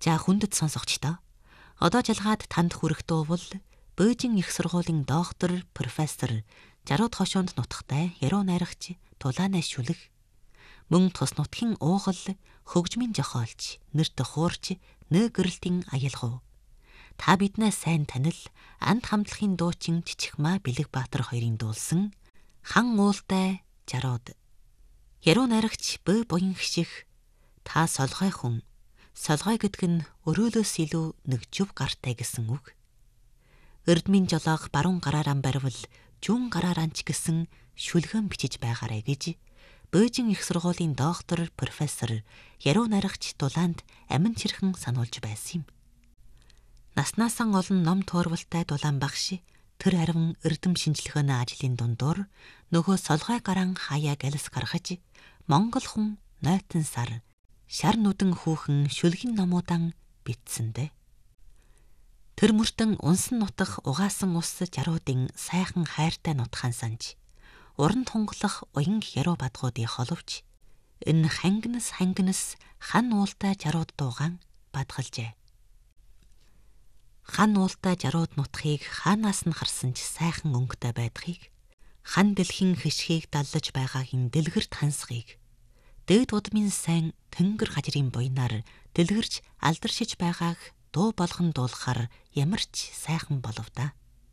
За хүндэт сонсогчдоо. Одоо жалгаад танд хүрэх дуу бол Бөөжин их сургуулийн доктор, профессор, Жарууд хошоонд нутагтай яруу найрагч Тулаанаас шүлэг. Мөн тус нутгийн уугал, хөгжмийн жохоолч, нэрт хуурч, гэрэлтийн аялгау. Та биднээс сайн танил, анд хамтлагийн дуучин Чичгмаа Бэлэг-Баатар хоёрын дуулсан Хан уултай Жарууд. Яруу найрагч Бөө буян хших та солгой хүн. Солгой гэдэг нь өрөөлөөс илүү нэг жүв гартай гэсэн үг. Эрдмийн жолоог баруун гараараа баривал жүүн гараараанч гэсэн шүлгэн бичиж байгаарэ гэж Бөөжин их сургуулийн доктор, профессор, яруу найрагч Дулаанд амин чирхэн сануулж байсан юм. Наснаасан олон ном туурвалтай Дулаан багш тэр харин эрдэм шинжлэхүүний ажлын дундуур нөхөө солгой гараан хаяа галс гаргаж Монгол хүн нойтон сар шар нүдэн хүүхэн шүлгэн номуудан битсэндэ. Тэр мөртөн унсан нутах угаасан ус Жаруудын сайхан хайртай нутгаан санж уран тунгалах уян яруу бадгуудыг холовч энэ хангинас хан уултай Жарууд дуугаан бадгалжээ. Хан уултай Жарууд нутгийг хаанаас нь харсан ч сайхан өнгөтэй байдгийг, хан дэлхийн хишгийг даллаж байгаагийн дэлгэрт хансхийг, дээд удмын сайн тэнгэр хажрын буйнаар дэлгэрч алдаршиж байгааг дуу болгон дуулахаар ямар ч сайхан болов да.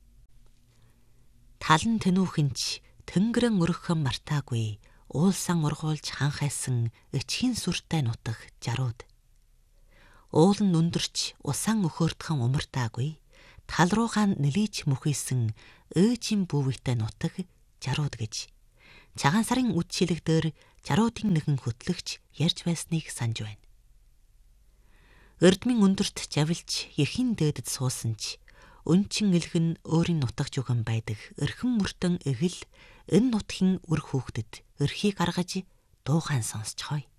Талан тэнүүхэнч тэнгэрэн өргөхөн мартаагүй уулсан ургуулж ханхайсан эчхийн сүртэй нутаг Жарууд. Уулан нүндэрч усан өхөөртгөн умартаагүй тал руугаан нэлийч мөхийсэн өөжийн бүүвийтэй нутаг Жарууд гэж цагаан сарын үд шилэг дээр Жаруудын нэгэн хөтлөгч ярьж байсныг санаж байна. Эрдмийн өндөрт жавилж эхийн дээдэд суусан ч өнчин элгэн өөрийн нутагч үгэн байдаг эрхэм мөртөн эгэл энэ нутгийн үр хүүхдэд өрхийг гаргаж дуугаан сонсцгоё.